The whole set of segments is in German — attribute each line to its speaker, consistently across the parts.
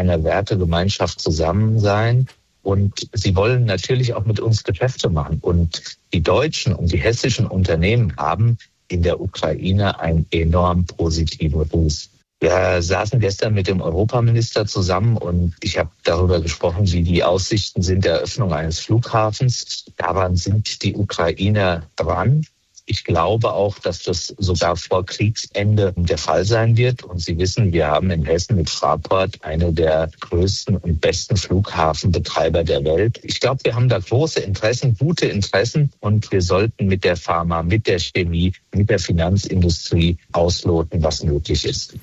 Speaker 1: einer Wertegemeinschaft zusammen sein. Und sie wollen natürlich auch mit uns Geschäfte machen. Und die deutschen und die hessischen Unternehmen haben in der Ukraine einen enorm positiven Ruf. Wir saßen gestern mit dem Europaminister zusammen und ich habe darüber gesprochen, wie die Aussichten sind der Eröffnung eines Flughafens. Daran sind die Ukrainer dran. Ich glaube auch, dass das sogar vor Kriegsende der Fall sein wird. Und Sie wissen, wir haben in Hessen mit Fraport eine der größten und besten Flughafenbetreiber der Welt. Ich glaube, wir haben da große Interessen, gute Interessen. Und wir sollten mit der Pharma, mit der Chemie, mit der Finanzindustrie ausloten, was möglich ist.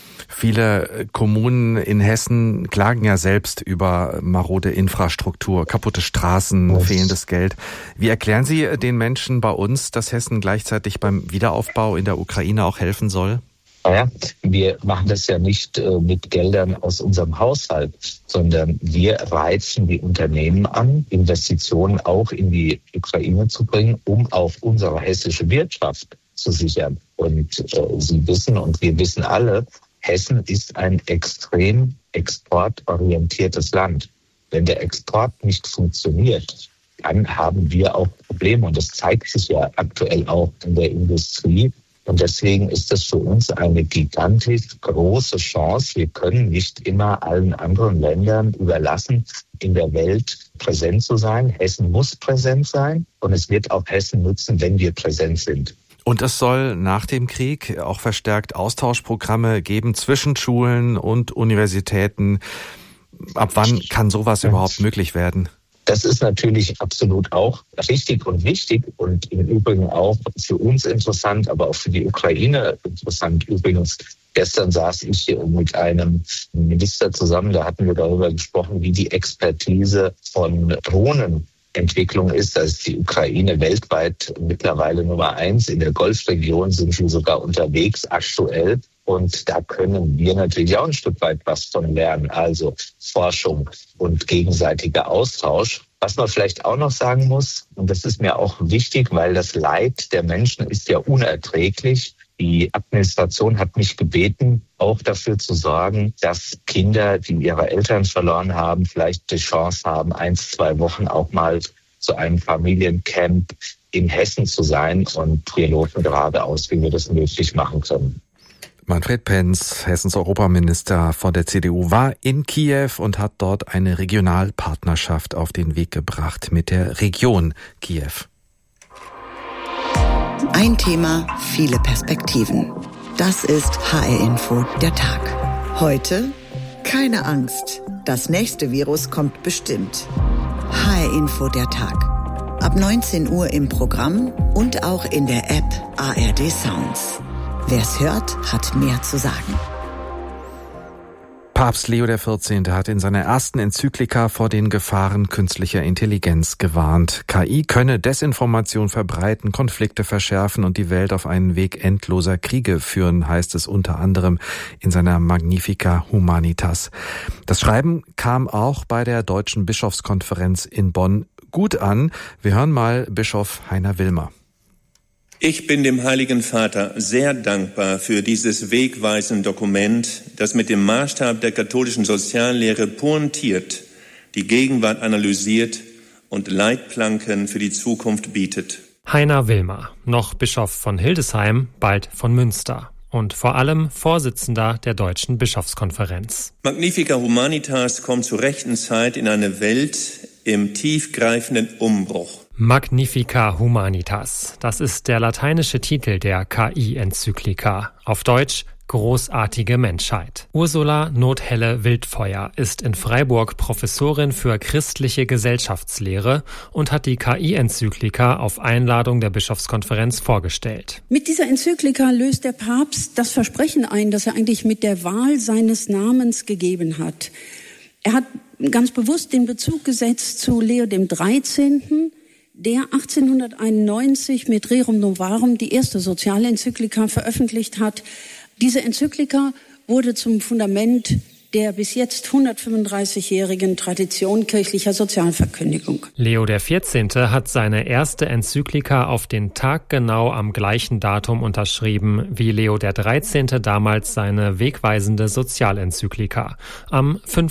Speaker 2: Viele Kommunen in Hessen klagen ja selbst über marode Infrastruktur, kaputte Straßen, fehlendes Geld. Wie erklären Sie den Menschen bei uns, dass Hessen gleichzeitig beim Wiederaufbau in der Ukraine auch helfen soll?
Speaker 1: Naja, wir machen das ja nicht mit Geldern aus unserem Haushalt, sondern wir reizen die Unternehmen an, Investitionen auch in die Ukraine zu bringen, um auch unsere hessische Wirtschaft zu sichern. Und Sie wissen und wir wissen alle, Hessen ist ein extrem exportorientiertes Land. Wenn der Export nicht funktioniert, dann haben wir auch Probleme. Und das zeigt sich ja aktuell auch in der Industrie. Und deswegen ist das für uns eine gigantisch große Chance. Wir können nicht immer allen anderen Ländern überlassen, in der Welt präsent zu sein. Hessen muss präsent sein und es wird auch Hessen nutzen, wenn wir präsent sind.
Speaker 2: Und es soll nach dem Krieg auch verstärkt Austauschprogramme geben zwischen Schulen und Universitäten. Ab wann kann sowas überhaupt möglich werden?
Speaker 1: Das ist natürlich absolut auch richtig und wichtig und im Übrigen auch für uns interessant, aber auch für die Ukraine interessant. Übrigens, gestern saß ich hier mit einem Minister zusammen, da hatten wir darüber gesprochen, wie die Expertise von Drohnenentwicklung ist. Da ist die Ukraine weltweit mittlerweile Nummer 1. In der Golfregion sind wir sogar unterwegs aktuell. Und da können wir natürlich auch ein Stück weit was von lernen. Also Forschung und gegenseitiger Austausch. Was man vielleicht auch noch sagen muss, und das ist mir auch wichtig, weil das Leid der Menschen ist ja unerträglich. Die Administration hat mich gebeten, auch dafür zu sorgen, dass Kinder, die ihre Eltern verloren haben, vielleicht die Chance haben, 1-2 Wochen auch mal zu einem Familiencamp in Hessen zu sein. Und wir loten gerade aus, wie wir das möglich machen können.
Speaker 2: Manfred Penz, Hessens Europaminister von der CDU, war in Kiew und hat dort eine Regionalpartnerschaft auf den Weg gebracht mit der Region Kiew.
Speaker 3: Ein Thema, viele Perspektiven. Das ist HR Info, der Tag. Heute keine Angst. Das nächste Virus kommt bestimmt. HR Info, der Tag. Ab 19 Uhr im Programm und auch in der App ARD Sounds. Wer's hört, hat mehr zu sagen.
Speaker 2: Papst Leo XIV. Hat in seiner ersten Enzyklika vor den Gefahren künstlicher Intelligenz gewarnt. KI könne Desinformation verbreiten, Konflikte verschärfen und die Welt auf einen Weg endloser Kriege führen, heißt es unter anderem in seiner Magnifica Humanitas. Das Schreiben kam auch bei der Deutschen Bischofskonferenz in Bonn gut an. Wir hören mal Bischof Heiner Willmer.
Speaker 4: Ich bin dem Heiligen Vater sehr dankbar für dieses wegweisende Dokument, das mit dem Maßstab der katholischen Soziallehre pointiert, die Gegenwart analysiert und Leitplanken für die Zukunft bietet.
Speaker 5: Heiner Willmer, noch Bischof von Hildesheim, bald von Münster und vor allem Vorsitzender der Deutschen Bischofskonferenz.
Speaker 4: Magnifica Humanitas kommt zur rechten Zeit in eine Welt im tiefgreifenden Umbruch.
Speaker 5: Magnifica Humanitas, das ist der lateinische Titel der KI-Enzyklika. Auf Deutsch großartige Menschheit. Ursula Nothelle-Wildfeuer ist in Freiburg Professorin für christliche Gesellschaftslehre und hat die KI-Enzyklika auf Einladung der Bischofskonferenz vorgestellt.
Speaker 6: Mit dieser Enzyklika löst der Papst das Versprechen ein, das er eigentlich mit der Wahl seines Namens gegeben hat. Er hat ganz bewusst den Bezug gesetzt zu Leo dem 13., der 1891 mit Rerum Novarum die erste Sozialenzyklika veröffentlicht hat. Diese Enzyklika wurde zum Fundament der bis jetzt 135-jährigen Tradition kirchlicher Sozialverkündigung.
Speaker 5: Leo XIV. Hat seine erste Enzyklika auf den Tag genau am gleichen Datum unterschrieben wie Leo XIII. Damals seine wegweisende Sozialenzyklika am 5.